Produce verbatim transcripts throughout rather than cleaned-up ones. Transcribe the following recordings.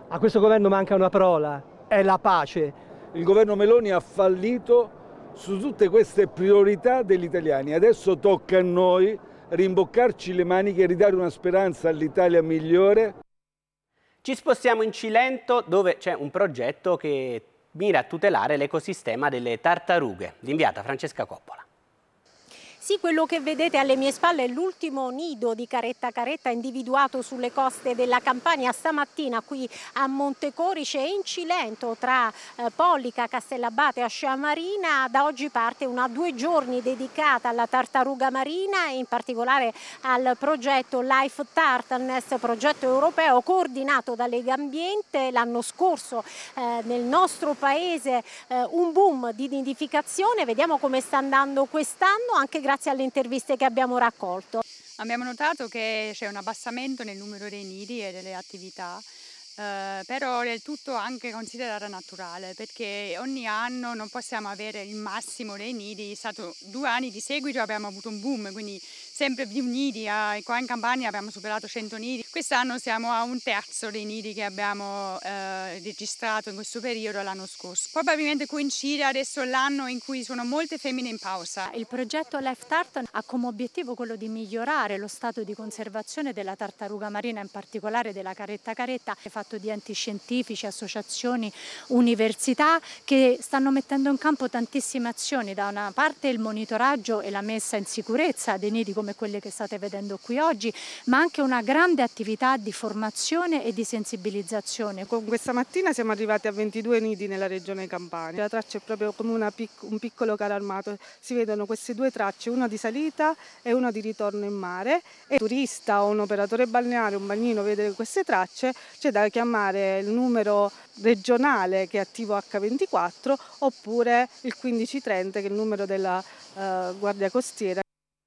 A questo governo manca una parola, è la pace. Il governo Meloni ha fallito su tutte queste priorità degli italiani. Adesso tocca a noi rimboccarci le maniche e ridare una speranza all'Italia migliore. Ci spostiamo in Cilento, dove c'è un progetto che mira a tutelare l'ecosistema delle tartarughe. L'inviata Francesca Coppola. Sì, quello che vedete alle mie spalle è l'ultimo nido di caretta caretta individuato sulle coste della Campania stamattina qui a Montecorice e in Cilento tra eh, Pollica, Castellabate e Ascea Marina. Da oggi parte una due giorni dedicata alla tartaruga marina e in particolare al progetto Life Tartleness, progetto europeo coordinato da Legambiente. L'anno scorso eh, nel nostro paese eh, un boom di nidificazione, vediamo come sta andando quest'anno anche grazie alle interviste che abbiamo raccolto. Abbiamo notato che c'è un abbassamento nel numero dei nidi e delle attività, eh, però è tutto anche considerato naturale, perché ogni anno non possiamo avere il massimo dei nidi. È stato due anni di seguito, abbiamo avuto un boom, quindi sempre più nidi. Qua in Campania abbiamo superato cento nidi. Quest'anno siamo a un terzo dei nidi che abbiamo eh, registrato in questo periodo l'anno scorso. Probabilmente coincide adesso l'anno in cui sono molte femmine in pausa. Il progetto Life Tartan ha come obiettivo quello di migliorare lo stato di conservazione della tartaruga marina, in particolare della caretta caretta, è fatto di enti scientifici, associazioni, università che stanno mettendo in campo tantissime azioni. Da una parte il monitoraggio e la messa in sicurezza dei nidi come quelle che state vedendo qui oggi, ma anche una grande attività di formazione e di sensibilizzazione. Con questa mattina siamo arrivati a ventidue nidi nella regione Campania. La traccia è proprio come una pic- un piccolo carro armato, si vedono queste due tracce, una di salita e una di ritorno in mare. E un turista o un operatore balneare, un bagnino vede queste tracce, c'è da chiamare il numero regionale che è attivo acca ventiquattro oppure il quindici trenta che è il numero della uh, Guardia Costiera.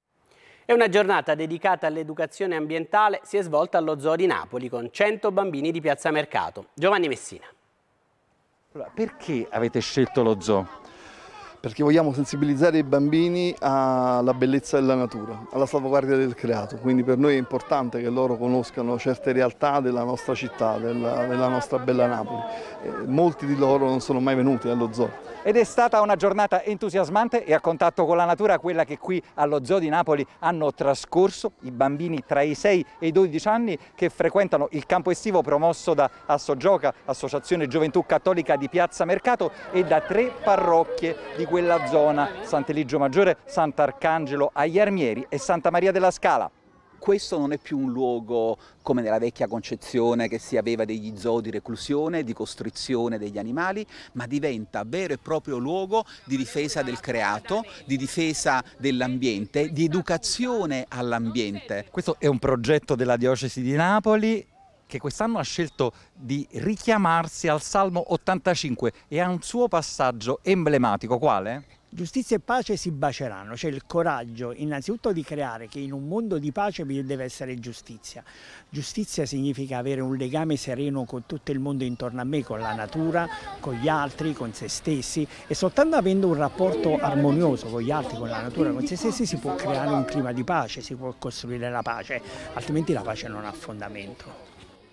È una giornata dedicata all'educazione ambientale, si è svolta allo Zoo di Napoli con cento bambini di Piazza Mercato. Giovanni Messina. Allora, perché avete scelto lo zoo? Perché vogliamo sensibilizzare i bambini alla bellezza della natura, alla salvaguardia del creato, quindi per noi è importante che loro conoscano certe realtà della nostra città, della, della nostra bella Napoli. Eh, molti di loro non sono mai venuti allo zoo. Ed è stata una giornata entusiasmante e a contatto con la natura, quella che qui allo Zoo di Napoli hanno trascorso i bambini tra i sei e i dodici anni che frequentano il campo estivo promosso da Assogioca, Associazione Gioventù Cattolica di Piazza Mercato, e da tre parrocchie di quella zona: Sant'Eligio Maggiore, Sant'Arcangelo agli Armieri e Santa Maria della Scala. Questo non è più un luogo come nella vecchia concezione che si aveva degli zoo di reclusione, di costrizione degli animali, ma diventa vero e proprio luogo di difesa del creato, di difesa dell'ambiente, di educazione all'ambiente. Questo è un progetto della Diocesi di Napoli che quest'anno ha scelto di richiamarsi al Salmo ottantacinque e ha un suo passaggio emblematico. Quale? Giustizia e pace si baceranno, c'è il coraggio innanzitutto di creare che in un mondo di pace deve essere giustizia. Giustizia significa avere un legame sereno con tutto il mondo intorno a me, con la natura, con gli altri, con se stessi, e soltanto avendo un rapporto armonioso con gli altri, con la natura, con se stessi si può creare un clima di pace, si può costruire la pace, altrimenti la pace non ha fondamento.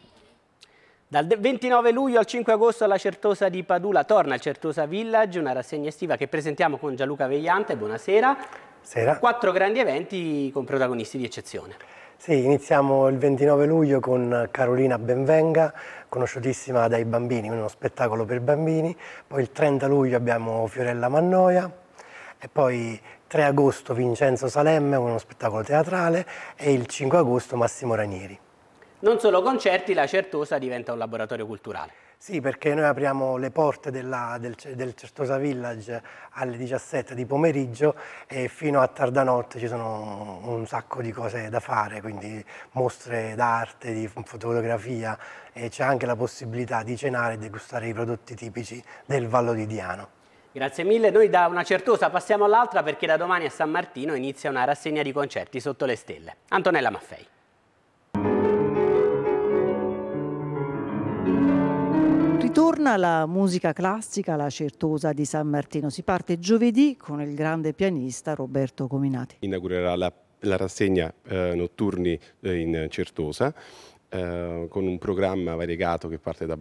Dal ventinove luglio al cinque agosto alla Certosa di Padula torna il Certosa Village, una rassegna estiva che presentiamo con Gianluca Vegliante. Buonasera. Sera. Quattro grandi eventi con protagonisti di eccezione. Sì, iniziamo il ventinove luglio con Carolina Benvenga, conosciutissima dai bambini, uno spettacolo per bambini. Poi il trenta luglio abbiamo Fiorella Mannoia e poi tre agosto Vincenzo Salemme, uno spettacolo teatrale, e il cinque agosto Massimo Ranieri. Non solo concerti, la Certosa diventa un laboratorio culturale. Sì, perché noi apriamo le porte della, del, del Certosa Village alle diciassette di pomeriggio e fino a tarda notte ci sono un sacco di cose da fare, quindi mostre d'arte, di fotografia, e c'è anche la possibilità di cenare e degustare i prodotti tipici del Vallo di Diano. Grazie mille, noi da una Certosa passiamo all'altra perché da domani a San Martino inizia una rassegna di concerti sotto le stelle. Antonella Maffei. Ritorna la musica classica alla Certosa di San Martino. Si parte giovedì con il grande pianista Roberto Cominati. Inaugurerà la, la rassegna eh, notturni eh, in Certosa eh, con un programma variegato che parte da